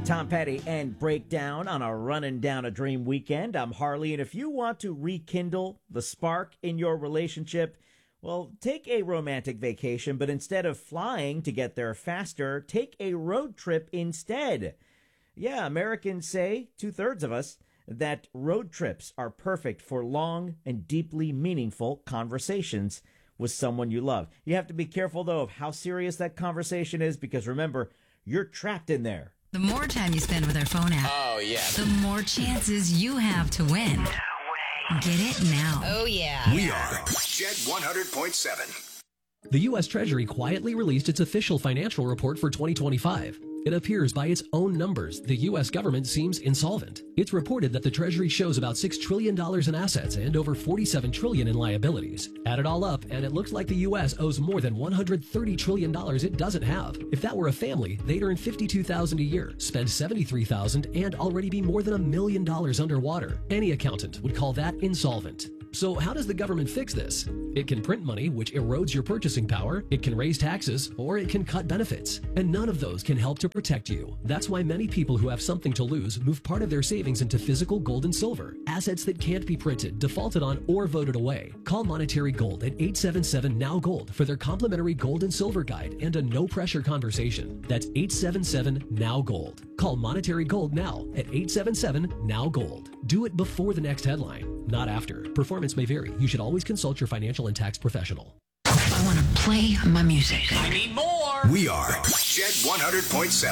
Tom Petty and Breakdown on a running down a dream weekend. I'm Harley, and if you want to rekindle the spark in your relationship, well, take a romantic vacation, but instead of flying to get there faster, take a road trip instead. Yeah, Americans say, 2/3 of us, that road trips are perfect for long and deeply meaningful conversations with someone you love. You have to be careful, though, of how serious that conversation is, because remember, you're trapped in there. The more time you spend with our phone app, the more chances you have to win. Get it now. Oh, yeah. We are Jet 100.7. The U.S. Treasury quietly released its official financial report for 2025. It appears by its own numbers, the U.S. government seems insolvent. It's reported that the Treasury shows about $6 trillion in assets and over $47 trillion in liabilities. Add it all up, and it looks like the U.S. owes more than $130 trillion it doesn't have. If that were a family, they'd earn $52,000 a year, spend $73,000, and already be more than $1 million underwater. Any accountant would call that insolvent. So how does the government fix this? It can print money, which erodes your purchasing power. It can raise taxes, or it can cut benefits. And none of those can help to protect you. That's why many people who have something to lose move part of their savings into physical gold and silver, assets that can't be printed, defaulted on, or voted away. Call Monetary Gold at 877-NOW-GOLD for their complimentary gold and silver guide and a no-pressure conversation. That's 877-NOW-GOLD. Call Monetary Gold now at 877-NOW-GOLD. Do it before the next headline, not after. Performance may vary. You should always consult your financial and tax professional. I want to play my music. We are Jet 100.7.